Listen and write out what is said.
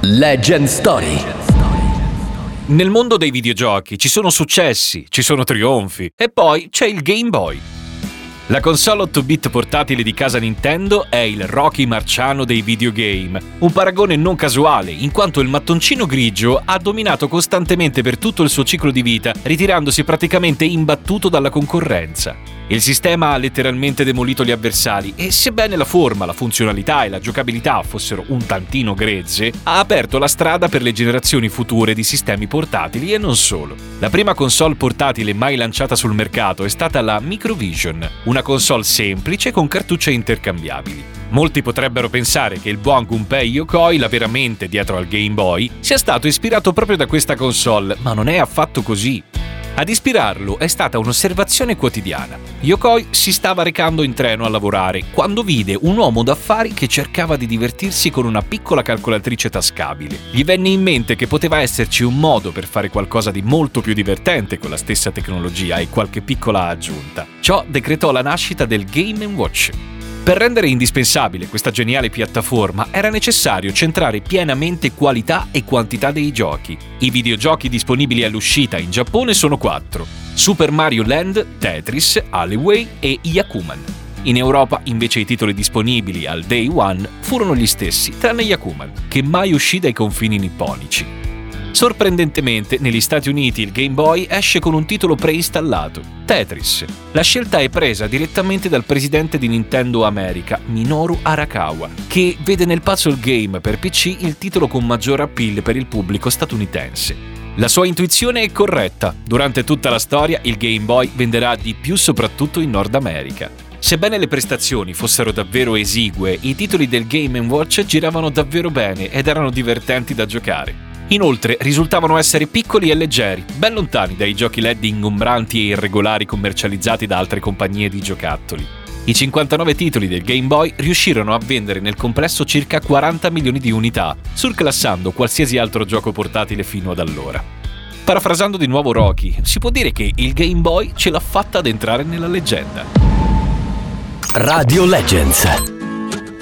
Legend Story. Nel mondo dei videogiochi ci sono successi, ci sono trionfi e poi c'è il Game Boy. La console 8-bit portatile di casa Nintendo è il Rocky Marciano dei videogame, un paragone non casuale, in quanto il mattoncino grigio ha dominato costantemente per tutto il suo ciclo di vita, ritirandosi praticamente imbattuto dalla concorrenza. Il sistema ha letteralmente demolito gli avversari e, sebbene la forma, la funzionalità e la giocabilità fossero un tantino grezze, ha aperto la strada per le generazioni future di sistemi portatili e non solo. La prima console portatile mai lanciata sul mercato è stata la Microvision, una console semplice con cartucce intercambiabili. Molti potrebbero pensare che il buon Gunpei Yokoi, la vera mente dietro al Game Boy, sia stato ispirato proprio da questa console, ma non è affatto così. Ad ispirarlo è stata un'osservazione quotidiana. Yokoi si stava recando in treno a lavorare quando vide un uomo d'affari che cercava di divertirsi con una piccola calcolatrice tascabile. Gli venne in mente che poteva esserci un modo per fare qualcosa di molto più divertente con la stessa tecnologia e qualche piccola aggiunta. Ciò decretò la nascita del Game & Watch. Per rendere indispensabile questa geniale piattaforma era necessario centrare pienamente qualità e quantità dei giochi. I videogiochi disponibili all'uscita in Giappone sono 4: Super Mario Land, Tetris, Alleyway e Yakuman. In Europa invece i titoli disponibili al Day One furono gli stessi, tranne Yakuman, che mai uscì dai confini nipponici. Sorprendentemente, negli Stati Uniti il Game Boy esce con un titolo preinstallato, Tetris. La scelta è presa direttamente dal presidente di Nintendo America, Minoru Arakawa, che vede nel puzzle game per PC il titolo con maggior appeal per il pubblico statunitense. La sua intuizione è corretta. Durante tutta la storia il Game Boy venderà di più soprattutto in Nord America. Sebbene le prestazioni fossero davvero esigue, i titoli del Game & Watch giravano davvero bene ed erano divertenti da giocare. Inoltre risultavano essere piccoli e leggeri, ben lontani dai giochi LED ingombranti e irregolari commercializzati da altre compagnie di giocattoli. I 59 titoli del Game Boy riuscirono a vendere nel complesso circa 40 milioni di unità, surclassando qualsiasi altro gioco portatile fino ad allora. Parafrasando di nuovo Rocky, si può dire che il Game Boy ce l'ha fatta ad entrare nella leggenda. Radio Legends.